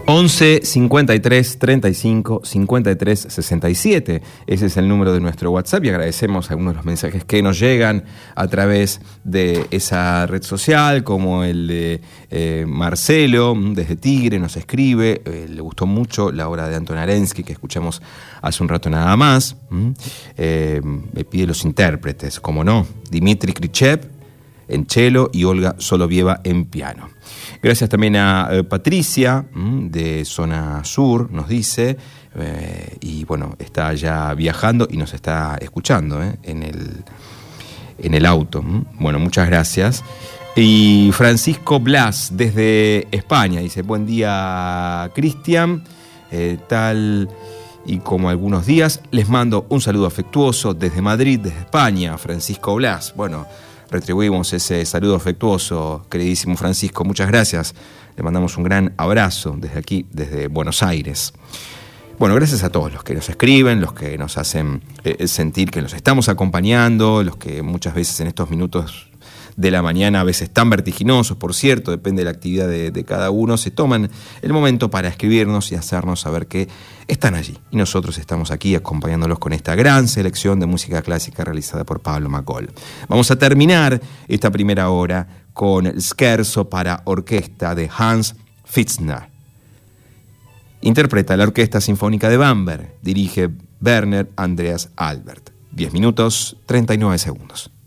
11 53 35 53 67. Ese es el número de nuestro WhatsApp y agradecemos algunos de los mensajes que nos llegan a través de esa red social, como el de Marcelo desde Tigre, nos escribe, le gustó mucho la obra de Anton Arensky que escuchamos hace un rato nada más. Me pide los intérpretes, como no, Dmitry Krichev en cello y Olga Solovieva en piano. Gracias también a Patricia de Zona Sur, nos dice, y bueno, está ya viajando y nos está escuchando en el auto. Bueno, muchas gracias. Y Francisco Blas desde España dice, buen día Cristian, tal y como algunos días, les mando un saludo afectuoso desde Madrid, desde España, Francisco Blas. Bueno, retribuimos ese saludo afectuoso, queridísimo Francisco, muchas gracias. Le mandamos un gran abrazo desde aquí, desde Buenos Aires. Bueno, gracias a todos los que nos escriben, los que nos hacen sentir que los estamos acompañando, los que muchas veces en estos minutos de la mañana, a veces tan vertiginosos, por cierto, depende de la actividad de cada uno, se toman el momento para escribirnos y hacernos saber que están allí. Y nosotros estamos aquí acompañándolos con esta gran selección de música clásica realizada por Pablo McCall. Vamos a terminar esta primera hora con el Scherzo para orquesta de Hans Pfitzner. Interpreta la Orquesta Sinfónica de Bamberg, dirige Werner Andreas Albert. 10 minutos, 39 segundos.